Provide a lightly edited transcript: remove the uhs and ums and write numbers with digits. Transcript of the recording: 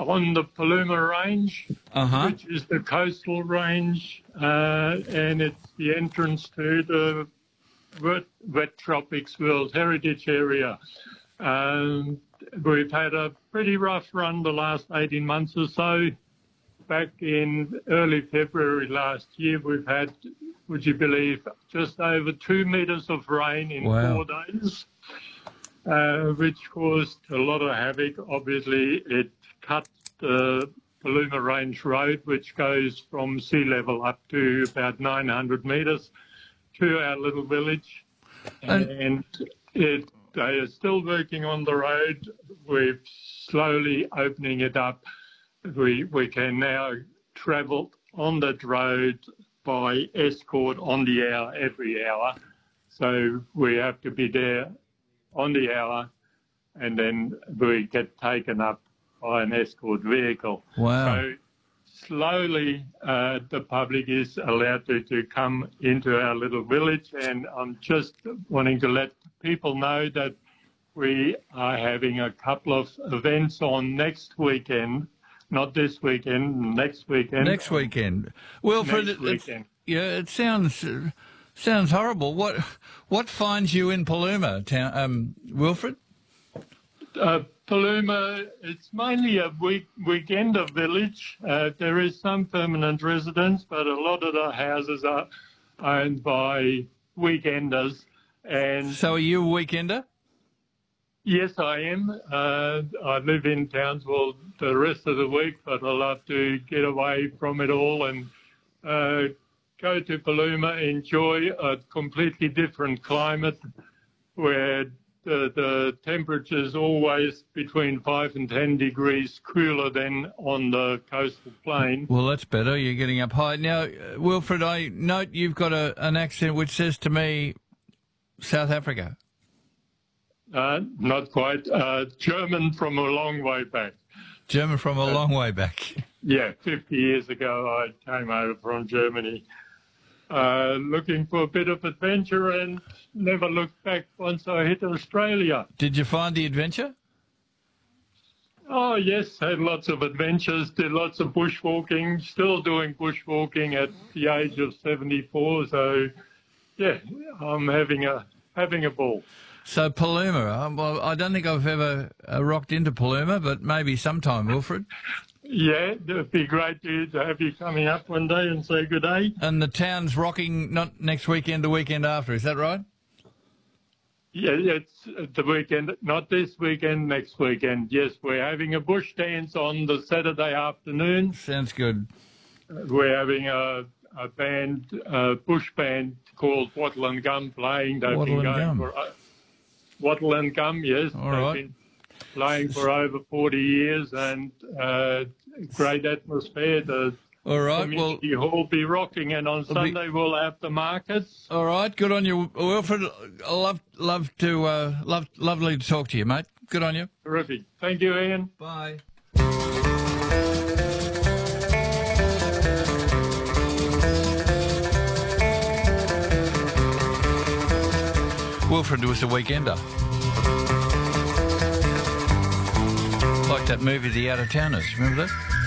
on the Paluma Range, which is the coastal range, and it's the entrance to the Wet Tropics World Heritage Area. We've had a pretty rough run the last 18 months or so. Back in early February last year, we've had, would you believe, just over 2 metres of rain in 4 days, which caused a lot of havoc. Obviously, it cut the Paluma Range Road, which goes from sea level up to about 900 metres to our little village. And they are still working on the road. We're slowly opening it up. We can now travel on that road by escort on the hour, every hour. So we have to be there on the hour, and then we get taken up by an escort vehicle. Wow. So slowly the public is allowed to come into our little village, and I'm just wanting to let people know that we are having a couple of events on next weekend, not this weekend, next weekend. Next weekend. Wilfred, next weekend. It sounds horrible. What finds you in Paluma, Wilfred? Paluma, it's mainly a weekender village. There is some permanent residents, but a lot of the houses are owned by weekenders. And so are you a weekender? Yes, I am. I live in Townsville the rest of the week, but I love to get away from it all and go to Paluma, enjoy a completely different climate where the temperature is always between 5 and 10 degrees cooler than on the coastal plain. Well, that's better. You're getting up high. Now, Wilfred, I note you've got an accent which says to me, South Africa. Not quite. German from a long way back. German from a long way back. Yeah, 50 years ago I came over from Germany looking for a bit of adventure and never looked back once I hit Australia. Did you find the adventure? Oh, yes, had lots of adventures, did lots of bushwalking, still doing bushwalking at the age of 74. So, yeah, I'm having a ball. So Paluma, well, I don't think I've ever rocked into Paluma, but maybe sometime, Wilfred. Yeah, it'd be great to have you coming up one day and say good day. And the town's rocking not next weekend, the weekend after, is that right? Yeah, it's the weekend, not this weekend, next weekend. Yes, we're having a bush dance on the Saturday afternoon. Sounds good. We're having a band, a bush band called Wattle and Gum playing. They've Wattle been and going Gum. for Wattle and Gum, yes. All They've right. been playing for over 40 years and great atmosphere. The All right. community hall will be rocking, and on Sunday we'll have the markets. All right. Good on you, Wilfred. Lovely to talk to you, mate. Good on you. Terrific. Thank you, Ian. Bye. Wilfred was a weekender. Like that movie, The Out-of-Towners. Remember that?